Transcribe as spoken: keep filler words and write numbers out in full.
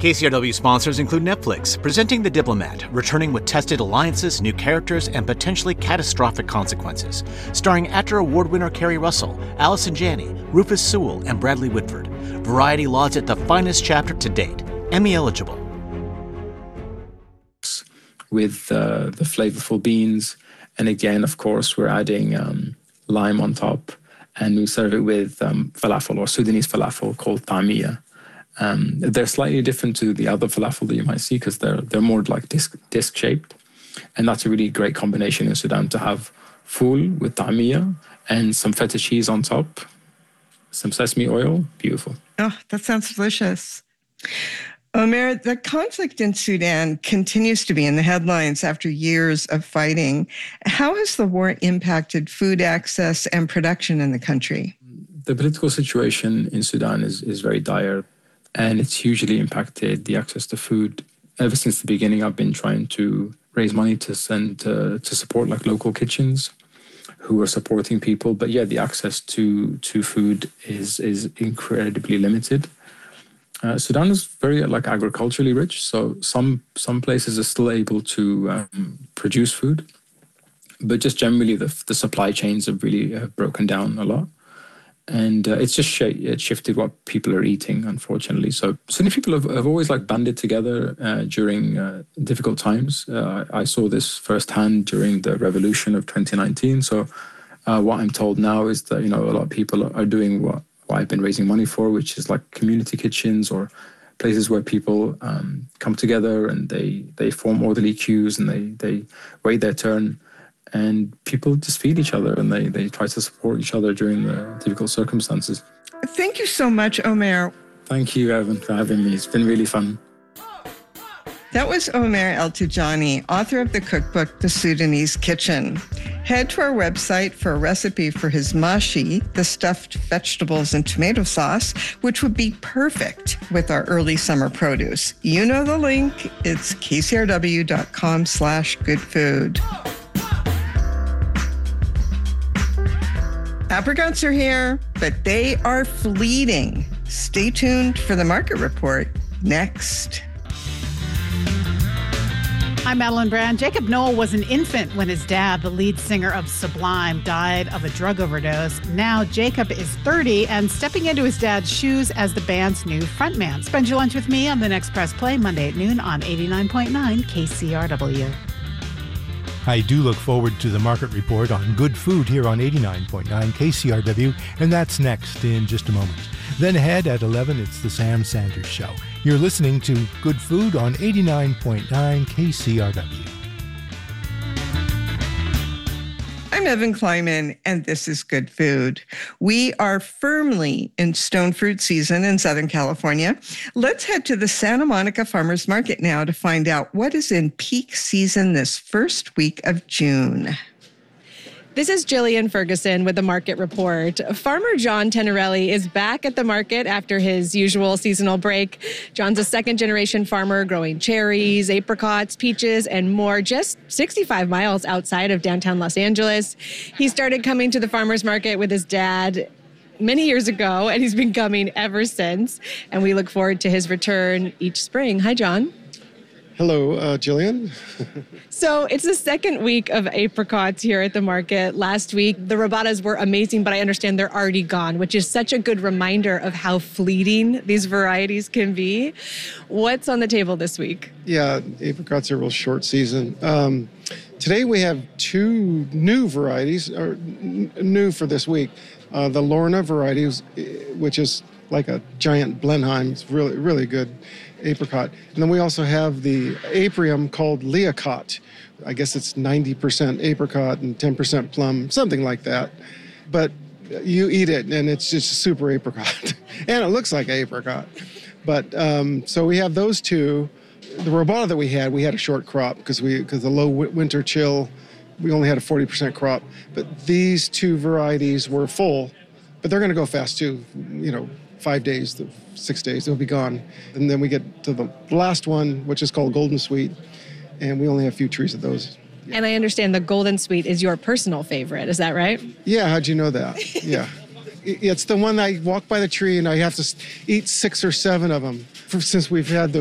K C R W sponsors include Netflix, presenting The Diplomat, returning with tested alliances, new characters, and potentially catastrophic consequences. Starring actor award winner Kerry Russell, Allison Janney, Rufus Sewell, and Bradley Whitford. Variety lauds it the finest chapter to date. Emmy eligible. With uh, the flavorful beans. And again, of course, we're adding um, lime on top. And we serve it with um, falafel or Sudanese falafel called tamia. Um, they're slightly different to the other falafel that you might see because they're they're more like disc disc shaped, and that's a really great combination in Sudan to have fool with tamia and some feta cheese on top, some sesame oil. Beautiful. Oh, that sounds delicious. Omer, the conflict in Sudan continues to be in the headlines after years of fighting. How has the war impacted food access and production in the country? The political situation in Sudan is is very dire. And it's hugely impacted the access to food. Ever since the beginning, I've been trying to raise money to send uh, to support like local kitchens who are supporting people. But yeah, the access to to food is is incredibly limited. Uh, Sudan is very like agriculturally rich, so some some places are still able to um, produce food, but just generally the the supply chains have really uh, broken down a lot. And uh, it's just sh- it shifted what people are eating, unfortunately. So, so many people have, have always like banded together uh, during uh, difficult times. Uh, I saw this firsthand during the revolution of twenty nineteen. So uh, what I'm told now is that, you know, a lot of people are doing what, what I've been raising money for, which is like community kitchens or places where people um, come together and they, they form orderly queues and they, they wait their turn. And people just feed each other and they, they try to support each other during the difficult circumstances. Thank you so much, Omer. Thank you, Evan, for having me. It's been really fun. That was Omer El-Tijani, author of the cookbook, The Sudanese Kitchen. Head to our website for a recipe for his mashi, the stuffed vegetables and tomato sauce, which would be perfect with our early summer produce. You know the link. It's kcrw.com slash good food. Apricots are here, but they are fleeting. Stay tuned for the market report next. I'm Madeline Brand. Jacob Noel was an infant when his dad, the lead singer of Sublime, died of a drug overdose. Now Jacob is thirty and stepping into his dad's shoes as the band's new frontman. Spend your lunch with me on the next Press Play, Monday at noon on eighty-nine point nine K C R W. I do look forward to the market report on good food here on eighty-nine point nine K C R W, and that's next in just a moment. Then ahead at eleven, it's the Sam Sanders Show. You're listening to Good Food on eighty-nine point nine K C R W. I'm Evan Kleiman, and this is Good Food. We are firmly in stone fruit season in Southern California. Let's head to the Santa Monica Farmers Market now to find out what is in peak season this first week of June. This is Jillian Ferguson with the Market Report. Farmer John Tenerelli is back at the market after his usual seasonal break. John's a second-generation farmer growing cherries, apricots, peaches, and more just sixty-five miles outside of downtown Los Angeles. He started coming to the farmer's market with his dad many years ago, and he's been coming ever since. And we look forward to his return each spring. Hi, John. Hello, uh, Jillian. So it's the second week of apricots here at the market. Last week, the robatas were amazing, but I understand they're already gone, which is such a good reminder of how fleeting these varieties can be. What's on the table this week? Yeah, apricots are a real short season. Um, today we have two new varieties, or n- new for this week. Uh, the Lorna variety, which is like a giant Blenheim. It's really, really good apricot. And then we also have the aprium called Leocott. I guess it's ninety percent apricot and ten percent plum, something like that. But you eat it and it's just super apricot. And it looks like apricot. But um, so we have those two. The robata that we had, we had a short crop because we because the low w- winter chill, we only had a forty percent crop. But these two varieties were full, but they're going to go fast too. You know, five days, six days, they'll be gone. And then we get to the last one, which is called Golden Sweet, and we only have a few trees of those. Yeah. And I understand the Golden Sweet is your personal favorite. Is that right? Yeah, how'd you know that? Yeah. It's the one I walk by the tree and I have to eat six or seven of them for, since we've had those.